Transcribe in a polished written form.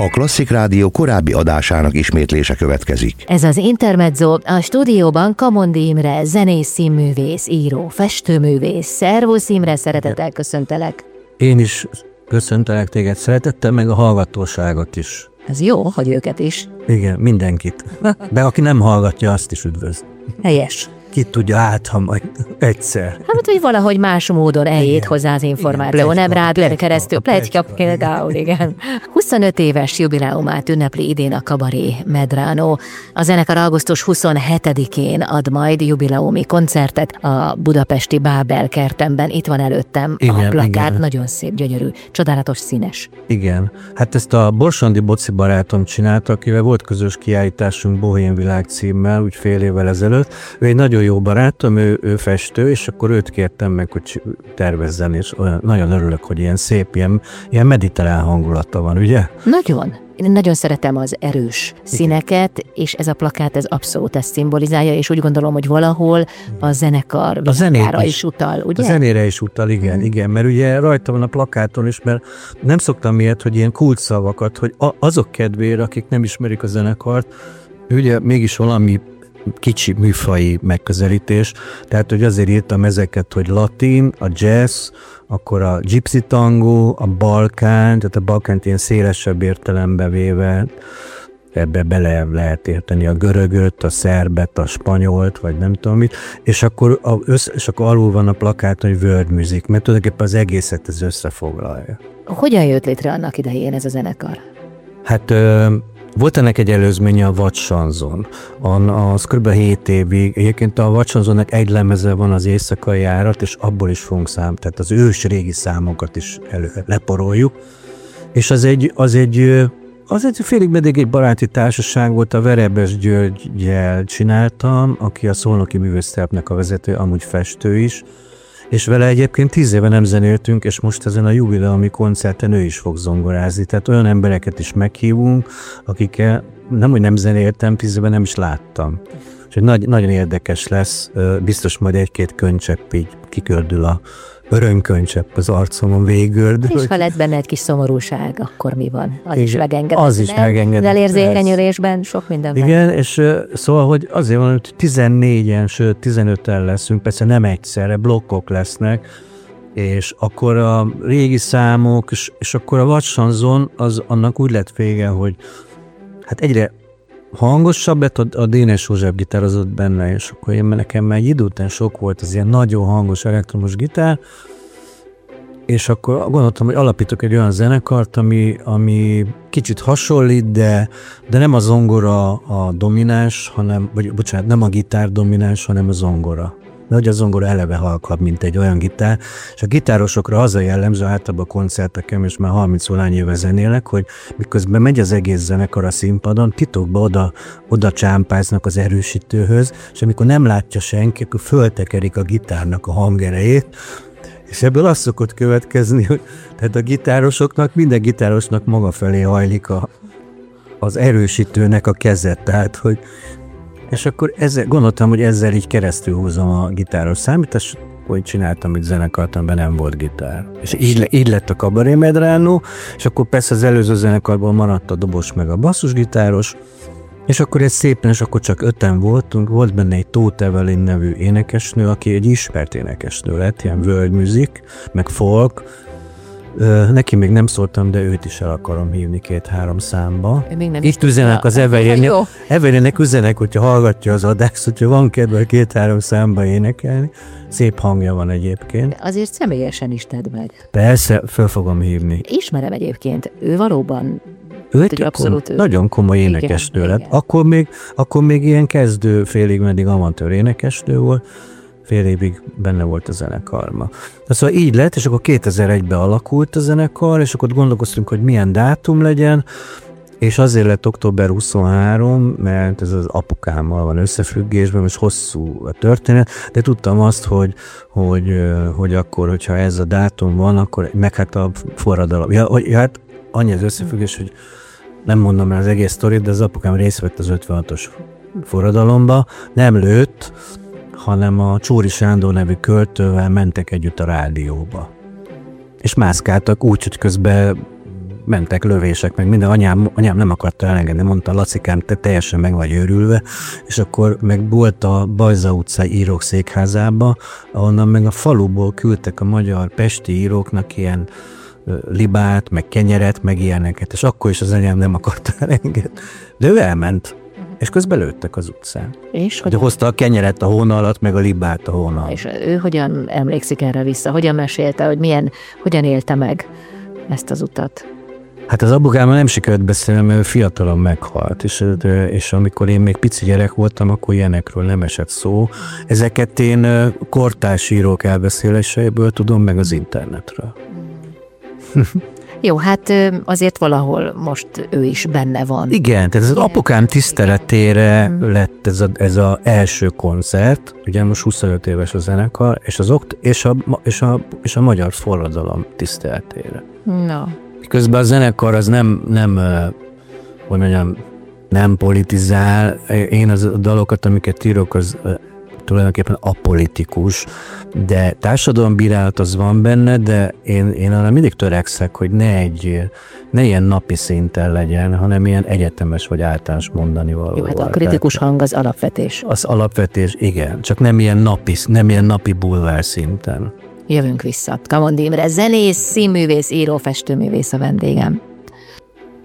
A Klasszik Rádió korábbi adásának ismétlése következik. Ez az Intermezzo, a stúdióban Kamondi Imre, zenész, színművész, író, festőművész. Szervusz Imre, szeretettel köszöntelek. Én is köszöntelek téged szeretettel, meg a hallgatóságot is. Ez jó, hogy őket is. Igen, mindenkit. De aki nem hallgatja, azt is üdvözl. Helyes. Ki tudja ha majd egyszer. Hát, hogy valahogy más módon eljét hozzá az információ, nem rád keresztül. Pletyka például, igen. 25 éves jubileumát ünnepli idén a Kabaré Medrano. A zenekar augusztus 27-én ad majd jubileumi koncertet a budapesti Bábel kertemben. Itt van előttem a plakát, nagyon szép, gyönyörű, csodálatos, színes. Igen. Hát ezt a Borsandi Boci barátom csinálta, akivel volt közös kiállításunk Bohém Világ címmel, úgy fél évvel ezelőtt. Ő egy nagyon jó barátom, ő festő, és akkor őt kértem meg, hogy tervezzen, és nagyon örülök, hogy ilyen szép, ilyen mediterrán hangulata van, ugye? Nagyon. Én nagyon szeretem az erős színeket, és ez a plakát, ez abszolút ezt szimbolizálja, és úgy gondolom, hogy valahol a zenekar világára is utal, ugye? A zenére is utal, igen, mert ugye rajta van a plakáton is, mert nem szoktam ilyet, hogy ilyen kulcsszavakat, hogy azok kedvére, akik nem ismerik a zenekart, ugye mégis valami kicsi műfaji megközelítés, tehát hogy azért írtam ezeket, hogy latin, a jazz, akkor a gypsy tango, a balkán, tehát a balkánt ilyen szélesebb értelembe véve, ebbe bele lehet érteni a görögöt, a szerbet, a spanyolt, vagy nem tudom mit, és akkor alul van a plakát, hogy world music, mert tulajdonképpen az egészet ez összefoglalja. Hogyan jött létre annak idején ez a zenekar? Hát volt ennek egy előzménye, a Vadsanzon. Az kb. 7 évig. Egyébként a Vadsanzonnak egy lemeze van, az Éjszakai Járat, és abból is fogunk tehát az ős régi számokat is leporoljuk. És az egy félig meddig egy baráti társaság volt, a Verebes Györggyel csináltam, aki a Szolnoki Művésztelepnek a vezető, amúgy festő is, és vele egyébként 10 éve nem zenéltünk, és most ezen a jubileumi koncerten ő is fog zongorázni. Tehát olyan embereket is meghívunk, akikkel nem zenéltem, 10 éve nem is láttam. Úgyhogy nagyon érdekes lesz, biztos majd egy-két könycsepp így kikördül a örömkönycsepp az arcomon végül. És ha lett benne egy kis szomorúság, akkor mi van? Az is megengedett. Az is megengedett. Az elérzékenyülésben sok minden van. Igen, és szóval, hogy azért van, hogy 14-en, sőt 15-en leszünk, persze nem egyszerre, blokkok lesznek, és akkor a régi számok, és akkor a Vadsanzon, annak úgy lett vége, hogy hát egyre hangosabb lett, a Dénes József gitározott benne, és akkor nekem már egy idő után sok volt az ilyen nagyon hangos elektromos gitár, és akkor gondoltam, hogy alapítok egy olyan zenekart, ami kicsit hasonlít, de nem a zongora a domináns, nem a gitár domináns, hanem a zongora. De hogy a zongora eleve halkabb, mint egy olyan gitár, és a gitárosokra az a jellemző, általában a koncerteken, és már 30-valány éve zenélek, hogy miközben megy az egész zenekar a színpadon, titokba oda csámpáznak az erősítőhöz, és amikor nem látja senki, akkor föltekerik a gitárnak a hangerejét, és ebből az szokott következni, hogy tehát a gitárosoknak, minden gitárosnak maga felé hajlik az erősítőnek a kezet, tehát hogy és akkor gondoltam, hogy ezzel így keresztül húzom a gitáros számítást, hogy csináltam itt zenekart, amiben nem volt gitár. És így lett a Kabaré Medrano, és akkor persze az előző zenekarból maradt a dobos meg a basszusgitáros, és akkor ez szépen, és akkor csak 5-en voltunk, volt benne egy Tóth Evelyn nevű énekesnő, aki egy ismert énekesnő lett, ilyen world music, meg folk. Neki még nem szóltam, de őt is el akarom hívni 2-3 számba. Itt üzenek az Evelynnek üzenek, hogyha hallgatja az adást, hogyha van kedve 2-3 számba énekelni. Szép hangja van egyébként. Azért személyesen is tedd meg. Persze, föl fogom hívni. Ismerem egyébként. Ő valóban abszolút nagyon komoly énekesnő lett. Akkor még ilyen kezdő, félig meddig amatőr énekesnő volt. Fél évig benne volt a zenekarma. Szóval így lett, és akkor 2001-ben alakult a zenekar, és akkor gondolkoztunk, hogy milyen dátum legyen, és azért lett október 23, mert ez az apukámmal van összefüggésben, most hosszú a történet, de tudtam azt, hogy akkor, hogyha ez a dátum van, akkor meg hát a forradalom. Hát annyi az összefüggés, hogy nem mondom el az egész sztorit, de az apukám részt vett az 56-os forradalomba, nem lőtt, hanem a Csóri Sándor nevű költővel mentek együtt a rádióba. És mászkáltak úgy, hogy közben mentek lövések, meg minden. Anyám nem akarta elengedni, mondta, Lacikám, te teljesen meg vagy őrülve, és akkor meg volt a Bajza utcai írók székházába, ahonnan meg a faluból küldtek a magyar pesti íróknak ilyen libát, meg kenyeret, meg ilyeneket, és akkor is az anyám nem akarta elengedni. De ő elment, és közben lőttek az utcán. És hogy hozta a kenyeret a hóna alatt, meg a libát a hóna alatt. És ő hogyan emlékszik erre vissza? Hogyan mesélte, hogy hogyan élte meg ezt az utat? Hát az apukámmal nem sikerült beszélni, mert ő fiatalon meghalt, és amikor én még pici gyerek voltam, akkor ilyenekről nem esett szó. Ezeket én kortárs írók elbeszéléseiből tudom, meg az internetről. Jó, hát azért valahol most ő is benne van. Igen, tehát az apukám tiszteletére lett ez az első koncert, ugye most 25 éves a zenekar, és a magyar forradalom tiszteletére. No. Közben a zenekar az nem politizál. Én a dalokat, amiket írok, az tulajdonképpen apolitikus, de társadalombírálat az van benne, de én arra mindig törekszek, hogy ne ilyen napi szinten legyen, hanem ilyen egyetemes vagy általános mondani való. Jó, hát a kritikus hang az alapvetés. Az alapvetés, igen, csak nem ilyen napi bulvár szinten. Jövünk vissza. Kamondi Imre, zenész, színművész, író, festőművész a vendégem.